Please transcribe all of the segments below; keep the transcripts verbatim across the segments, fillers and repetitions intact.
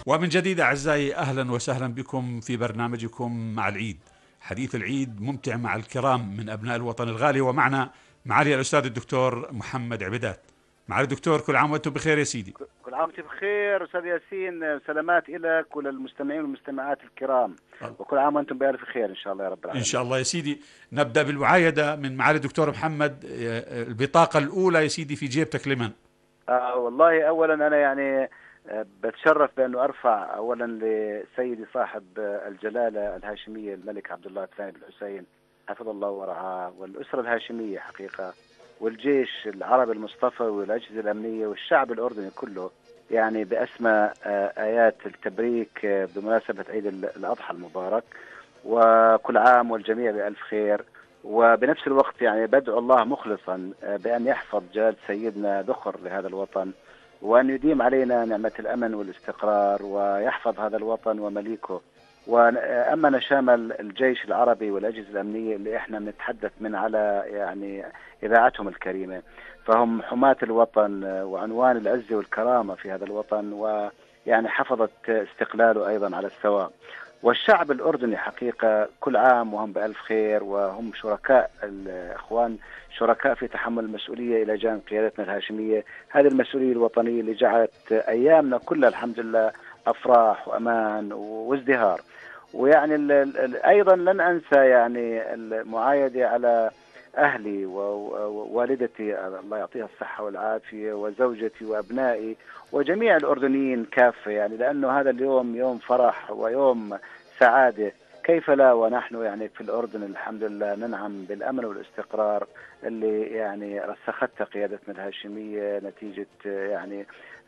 ومن جديد أعزائي أهلا وسهلا بكم في برنامجكم مع العيد. حديث العيد ممتع مع الكرام من أبناء الوطن الغالي، ومعنا معالي الأستاذ الدكتور محمد عبيدات. معالي الدكتور، كل عام وأنتم بخير يا سيدي. كل عام وانتم بخير أستاذ ياسين، سلامات لك وللمستمعين والمستمعات الكرام، وكل عام وأنتم بألف خير إن شاء الله يا رب العالمين. إن شاء الله يا سيدي. نبدأ بالمعايدة من معالي الدكتور محمد. البطاقة الأولى يا سيدي في جيبتك لمن؟ آه والله أولا أنا يعني بتشرف بأنه أرفع أولا لسيدي صاحب الجلالة الهاشمية الملك عبد الله الثاني بن حسين حفظ الله ورعاه، والأسرة الهاشمية حقيقة، والجيش العربي المصطفى والأجهزة الأمنية والشعب الأردني كله، يعني بأسمى آيات التبريك بمناسبة عيد الأضحى المبارك، وكل عام والجميع بألف خير. وبنفس الوقت يعني بدعو الله مخلصا بأن يحفظ جلالة سيدنا ذخر لهذا الوطن، وأن يديم علينا نعمة الأمن والاستقرار، ويحفظ هذا الوطن ومليكه، وأمن شامل الجيش العربي والأجهزة الأمنية اللي إحنا بنتحدث من على يعني إذاعتهم الكريمة، فهم حماة الوطن وعنوان العزة والكرامة في هذا الوطن، ويعني حفظت استقلاله أيضا على السواء. والشعب الأردني حقيقة كل عام وهم بألف خير، وهم شركاء الإخوان، شركاء في تحمل المسؤولية إلى جانب قيادتنا الهاشمية، هذه المسؤولية الوطنية اللي جعلت أيامنا كلها الحمد لله أفراح وأمان وازدهار. ويعني ال ال أيضا لن أنسى يعني المعايدة على أهلي ووالدتي الله يعطيها الصحة والعافية، وزوجتي وأبنائي وجميع الأردنيين كافة، يعني لأنه هذا اليوم يوم فرح ويوم سعادة، كيف لا ونحن يعني في الأردن الحمد لله ننعم بالأمن والاستقرار اللي يعني رسختها قيادتنا الهاشمية نتيجة يعني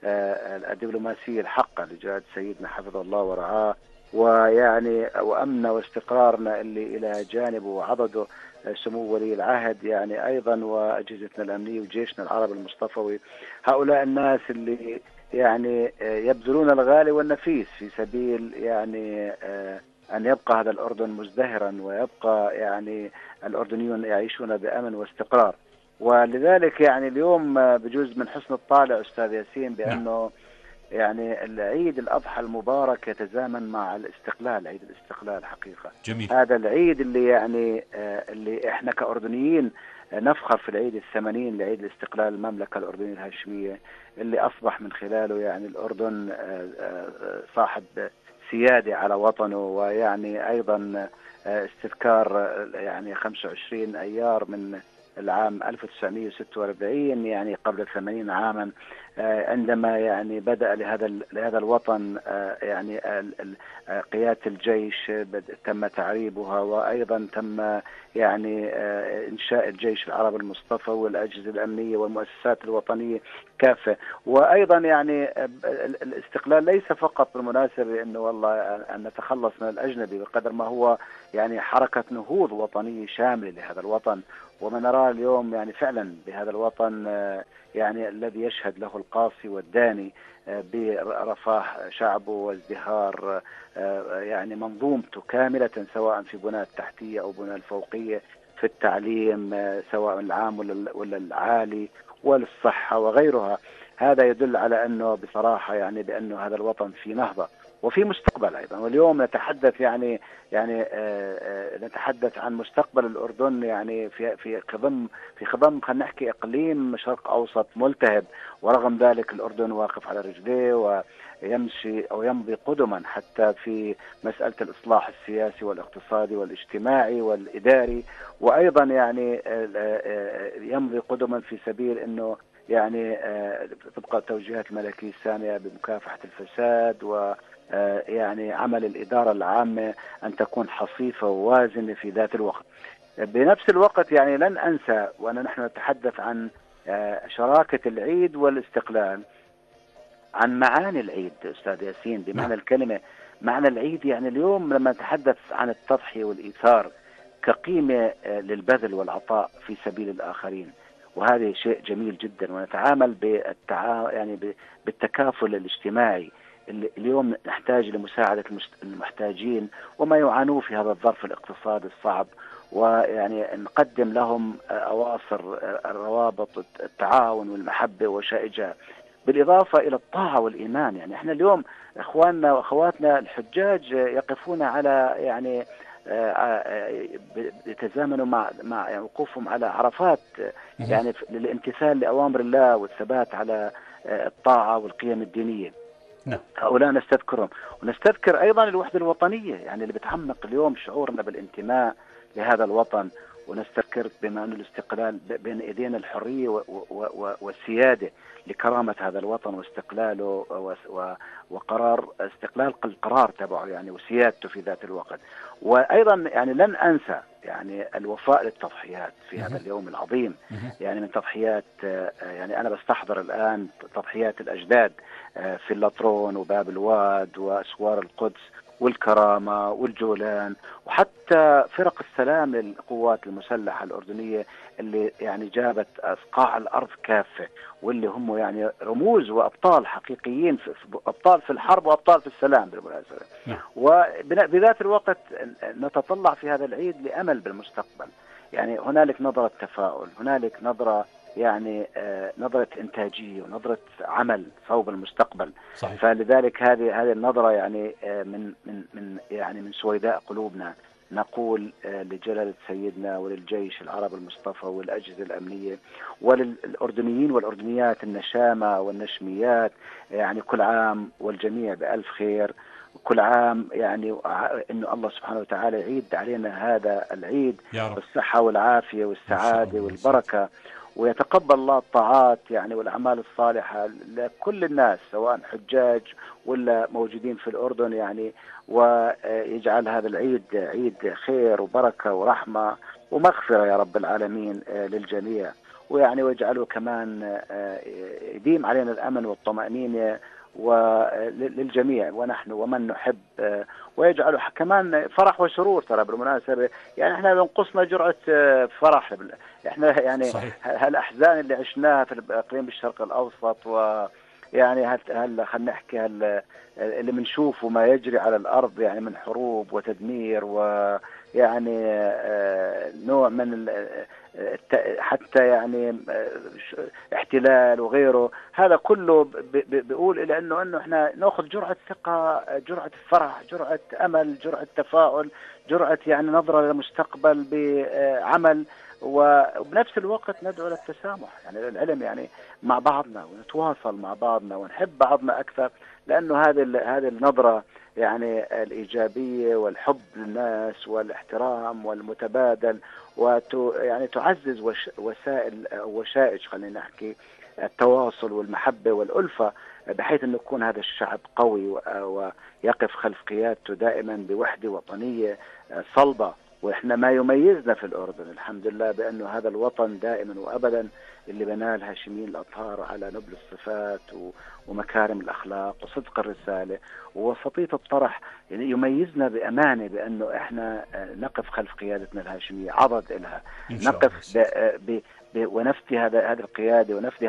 الدبلوماسية الحقة لجلالة سيدنا حفظه الله ورعاه، ويعني وأمننا واستقرارنا اللي إلى جانبه وعضده سمو ولي العهد يعني أيضا، وأجهزتنا الأمنية وجيشنا العربي المصطفوي، هؤلاء الناس اللي يعني يبذلون الغالي والنفيس في سبيل يعني أن يبقى هذا الأردن مزدهرا، ويبقى يعني الأردنيون يعيشون بأمن واستقرار. ولذلك يعني اليوم بجوز من حسن الطالع أستاذ ياسين بأنه يعني العيد الأضحى المبارك يتزامن مع الاستقلال، عيد الاستقلال حقيقة. جميل. هذا العيد اللي يعني اللي احنا كأردنيين نفخر في العيد الثمانين لعيد الاستقلال المملكة الأردنية الهاشمية، اللي أصبح من خلاله يعني الأردن صاحب سيادة على وطنه، ويعني أيضا استذكار يعني خمسة وعشرين أيار من العام ألف وتسعمئة وستة وأربعين، يعني قبل ثمانين عاما، عندما يعني بدأ لهذا لهذا الوطن يعني قيادة الجيش تم تعريبها، وأيضا تم يعني إنشاء الجيش العربي المصطفى والأجهزة الأمنية والمؤسسات الوطنية كافة. وأيضا يعني الاستقلال ليس فقط بالمناسبة أنه والله أن نتخلص من الأجنبي، بقدر ما هو يعني حركة نهوض وطنية شاملة لهذا الوطن. وما نراه اليوم يعني فعلا بهذا الوطن يعني الذي يشهد له القاصي والداني برفاه شعبه وازدهار يعني منظومته كاملة، سواء في بناء التحتية أو بناء الفوقية، في التعليم سواء العام ولا العالي، والصحة وغيرها. هذا يدل على أنه بصراحة يعني بأنه هذا الوطن في نهضة وفي مستقبل أيضا. واليوم نتحدث يعني يعني آآ آآ نتحدث عن مستقبل الأردن يعني في في خضم في خضم خلينا نحكي إقليم شرق أوسط ملتهب، ورغم ذلك الأردن واقف على رجليه ويمشي أو يمضي قدما حتى في مسألة الإصلاح السياسي والاقتصادي والاجتماعي والإداري، وأيضا يعني يمضي قدما في سبيل أنه يعني تبقى توجيهات الملكية الثانية بمكافحة الفساد، و يعني عمل الإدارة العامة أن تكون حصيفة ووازنة في ذات الوقت. بنفس الوقت يعني لن أنسى وأنا نحن نتحدث عن شراكة العيد والاستقلال، عن معاني العيد أستاذ ياسين بمعنى الكلمة. معنى العيد يعني اليوم لما نتحدث عن التضحية والإيثار كقيمة للبذل والعطاء في سبيل الآخرين، وهذا شيء جميل جدا. ونتعامل بالتعا يعني بالتكافل الاجتماعي. اليوم نحتاج لمساعدة المحتاجين وما يعانوه في هذا الظرف الاقتصادي الصعب، ويعني نقدم لهم أواصر الروابط التعاون والمحبة وشائجها. بالإضافة إلى الطاعة والإيمان. يعني احنا اليوم إخواننا وأخواتنا الحجاج يقفون على يعني يتزامنوا مع مع وقوفهم على عرفات يعني للامتثال لأوامر الله والثبات على الطاعة والقيم الدينية. نعم. هؤلاء نستذكرهم، ونستذكر أيضا الوحدة الوطنية يعني اللي بتعمق اليوم شعورنا بالانتماء لهذا الوطن، ونستذكر بما أن الاستقلال بين إيدينا الحرية والسيادة لكرامة هذا الوطن واستقلاله وقرار استقلال القرار تبعه يعني وسيادته في ذات الوقت. وأيضا يعني لن أنسى يعني الوفاء للتضحيات في هذا اليوم العظيم، يعني من تضحيات يعني أنا بستحضر الآن تضحيات الأجداد في اللطرون وباب الواد وأسوار القدس والكرامة والجولان، وحتى فرق السلام للقوات المسلحة الأردنية اللي يعني جابت أصقاع الأرض كافة، واللي هم يعني رموز وأبطال حقيقيين، في أبطال في الحرب وأبطال في السلام بالمناسبة. وبذات الوقت نتطلع في هذا العيد لأمل بالمستقبل، يعني هنالك نظرة تفاؤل، هنالك نظرة يعني آه نظرة إنتاجية ونظرة عمل صوب المستقبل. صحيح. فلذلك هذه هذه النظرة يعني آه من من من يعني من سويداء قلوبنا نقول آه لجلالة سيدنا وللجيش العربي المصطفى والأجهزة الأمنية وللأردنيين والأردنيات النشامة والنشميات، يعني كل عام والجميع بألف خير، كل عام يعني إنه الله سبحانه وتعالى يعيد علينا هذا العيد بالصحة والعافية والسعادة والبركة، ويتقبل الله الطاعات يعني والأعمال الصالحة لكل الناس سواء حجاج ولا موجودين في الأردن يعني، ويجعل هذا العيد عيد خير وبركة ورحمة ومغفرة يا رب العالمين للجميع، ويعني ويجعله كمان يديم علينا الأمن والطمأنينة وللجميع ونحن ومن نحب، ويجعله كمان فرح وسرور. ترى بالمناسبة يعني احنا بنقصنا جرعة فرح، احنا يعني هالأحزان اللي عشناها في الإقليم بالشرق الأوسط، ويعني هل خلينا نحكي هل اللي بنشوفه ما يجري على الأرض يعني من حروب وتدمير ويعني نوع من حتى يعني احتلال وغيره، هذا كله بيقول إلى أنه أنه إحنا نأخذ جرعة ثقة، جرعة فرح، جرعة أمل، جرعة تفاؤل، جرعة يعني نظرة للمستقبل بعمل، وبنفس الوقت ندعو للتسامح يعني للعلم يعني مع بعضنا، ونتواصل مع بعضنا ونحب بعضنا أكثر، لأنه هذه هذه النظرة يعني الإيجابية والحب للناس والاحترام والمتبادل وت يعني تعزز وش وسائل وشائج خلينا نحكي التواصل والمحبة والألفة، بحيث أن يكون هذا الشعب قوي ويقف خلف قيادته دائما بوحدة وطنية صلبة. وإحنا ما يميزنا في الأردن الحمد لله بأنه هذا الوطن دائما وأبدا اللي بناه الهاشميين الأطهار على نبل الصفات ومكارم الأخلاق وصدق الرسالة ووسطية الطرح، يعني يميزنا بأمانة بأنه إحنا نقف خلف قيادتنا الهاشمية، عضد إلها نقف ب ب ب ونفتي هذا هذه القيادة ونفتي